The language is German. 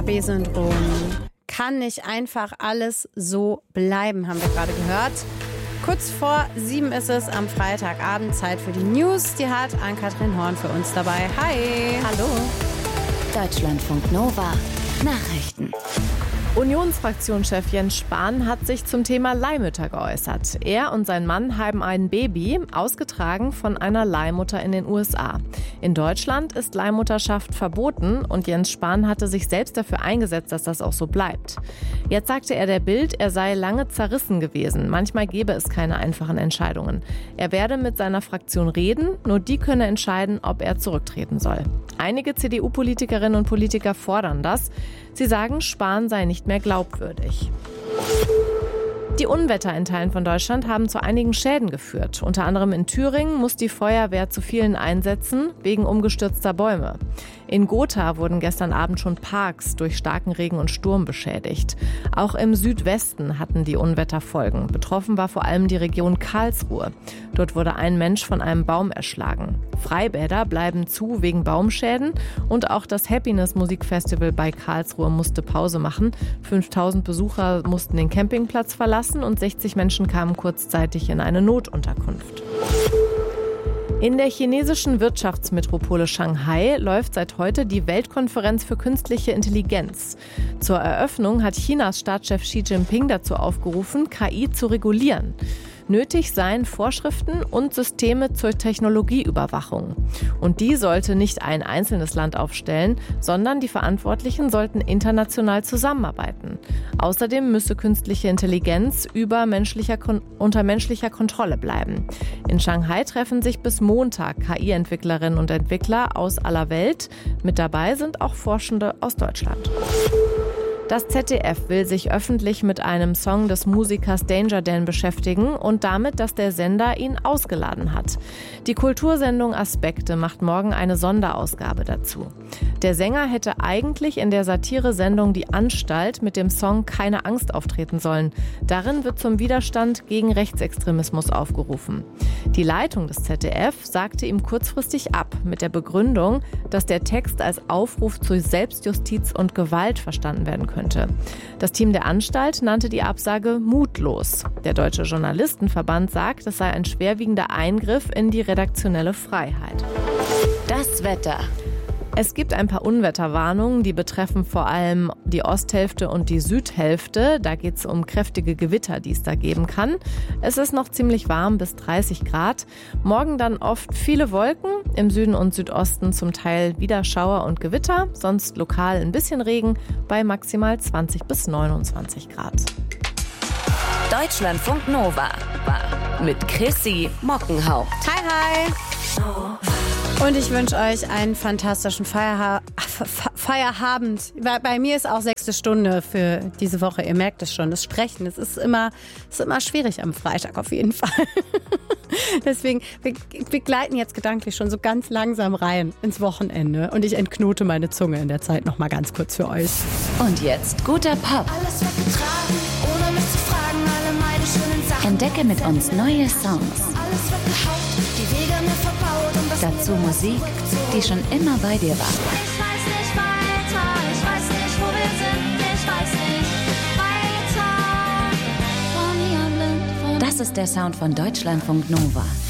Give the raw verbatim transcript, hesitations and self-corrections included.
A B-Syndrom. Kann nicht einfach alles so bleiben, haben wir gerade gehört. Kurz vor sieben ist es am Freitagabend, Zeit für die News. Die hat Ann-Kathrin Horn für uns dabei. Hi. Hallo. Deutschlandfunk Nova. Nachrichten. Unionsfraktionschef Jens Spahn hat sich zum Thema Leihmütter geäußert. Er und sein Mann haben ein Baby, ausgetragen von einer Leihmutter in den U S A. In Deutschland ist Leihmutterschaft verboten und Jens Spahn hatte sich selbst dafür eingesetzt, dass das auch so bleibt. Jetzt sagte er der Bild, er sei lange zerrissen gewesen. Manchmal gebe es keine einfachen Entscheidungen. Er werde mit seiner Fraktion reden, nur die könne entscheiden, ob er zurücktreten soll. Einige C D U-Politikerinnen und Politiker fordern das. Sie sagen, Spahn sei nicht mehr glaubwürdig. Die Unwetter in Teilen von Deutschland haben zu einigen Schäden geführt. Unter anderem in Thüringen muss die Feuerwehr zu vielen einsetzen, wegen umgestürzter Bäume. In Gotha wurden gestern Abend schon Parks durch starken Regen und Sturm beschädigt. Auch im Südwesten hatten die Unwetter Folgen. Betroffen war vor allem die Region Karlsruhe. Dort wurde ein Mensch von einem Baum erschlagen. Freibäder bleiben zu wegen Baumschäden und auch das Happiness Musikfestival bei Karlsruhe musste Pause machen. fünftausend Besucher mussten den Campingplatz verlassen und sechzig Menschen kamen kurzzeitig in eine Notunterkunft. In der chinesischen Wirtschaftsmetropole Shanghai läuft seit heute die Weltkonferenz für künstliche Intelligenz. Zur Eröffnung hat Chinas Staatschef Xi Jinping dazu aufgerufen, K I zu regulieren. Nötig seien Vorschriften und Systeme zur Technologieüberwachung. Und die sollte nicht ein einzelnes Land aufstellen, sondern die Verantwortlichen sollten international zusammenarbeiten. Außerdem müsse künstliche Intelligenz über menschlicher Kon- unter menschlicher Kontrolle bleiben. In Shanghai treffen sich bis Montag K I-Entwicklerinnen und Entwickler aus aller Welt. Mit dabei sind auch Forschende aus Deutschland. Das Z D F will sich öffentlich mit einem Song des Musikers Danger Dan beschäftigen und damit, dass der Sender ihn ausgeladen hat. Die Kultursendung Aspekte macht morgen eine Sonderausgabe dazu. Der Sänger hätte eigentlich in der Satiresendung Die Anstalt mit dem Song Keine Angst auftreten sollen. Darin wird zum Widerstand gegen Rechtsextremismus aufgerufen. Die Leitung des Z D F sagte ihm kurzfristig ab mit der Begründung, dass der Text als Aufruf zu Selbstjustiz und Gewalt verstanden werden könnte. könnte. Das Team der Anstalt nannte die Absage mutlos. Der Deutsche Journalistenverband sagt, es sei ein schwerwiegender Eingriff in die redaktionelle Freiheit. Das Wetter. Es gibt ein paar Unwetterwarnungen, die betreffen vor allem die Osthälfte und die Südhälfte. Da geht es um kräftige Gewitter, die es da geben kann. Es ist noch ziemlich warm, bis dreißig Grad. Morgen dann oft viele Wolken, im Süden und Südosten zum Teil wieder Schauer und Gewitter, sonst lokal ein bisschen Regen bei maximal zwanzig bis neunundzwanzig Grad. Deutschlandfunk Nova mit Chrissy Mockenhaupt. Hi, hi. Und ich wünsche euch einen fantastischen Feierha- Fe- Feierabend. Bei, bei mir ist auch sechste Stunde für diese Woche. Ihr merkt es schon, das Sprechen. Es ist immer, ist immer schwierig am Freitag auf jeden Fall. Deswegen, wir, wir gleiten jetzt gedanklich schon so ganz langsam rein ins Wochenende. Und ich entknote meine Zunge in der Zeit noch mal ganz kurz für euch. Und jetzt guter Pop. Alles weggetragen, ohne mich zu fragen, alle meine schönen Sachen. Entdecke mit uns neue Songs. Alles weggehaut, die Wege mir verbaut und das Dazu Musik, die schon immer bei dir war. Ich weiß nicht weiter, ich weiß nicht, wo wir sind, ich weiß nicht weiter. Von hier blind, von Das ist der Sound von Deutschlandfunk Nova.